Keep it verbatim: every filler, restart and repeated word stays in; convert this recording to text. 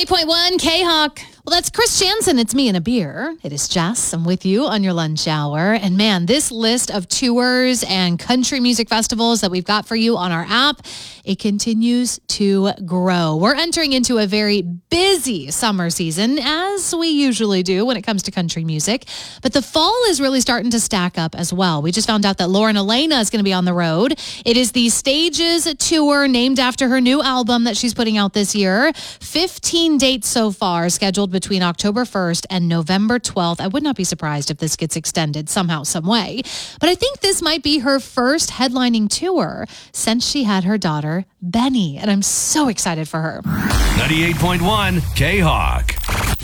ninety-eight point one K-Hawk. Well, that's Chris Jansen. It's me and a beer. It is Jess. I'm with you on your lunch hour. And man, this list of tours and country music festivals that we've got for you on our app, it continues to grow. We're entering into a very busy summer season, as we usually do when it comes to country music. But the fall is really starting to stack up as well. We just found out that Lauren Elena is going to be on the road. It is the Stages Tour named after her new album that she's putting out this year. fifteen dates so far scheduled between October first and November twelfth. I would not be surprised if this gets extended somehow, some way. But I think this might be her first headlining tour since she had her daughter, Benny. And I'm so excited for her. ninety-eight point one K-Hawk.